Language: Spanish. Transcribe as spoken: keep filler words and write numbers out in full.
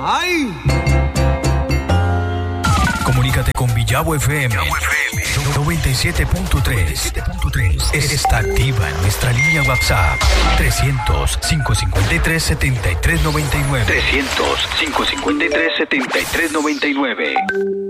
¡Ay! Comunícate con Villavo F M noventa y siete punto tres. Está activa en nuestra línea WhatsApp trescientos, cinco cincuenta y tres, setenta y tres noventa y nueve. trescientos, cinco cincuenta y tres, setenta y tres noventa y nueve.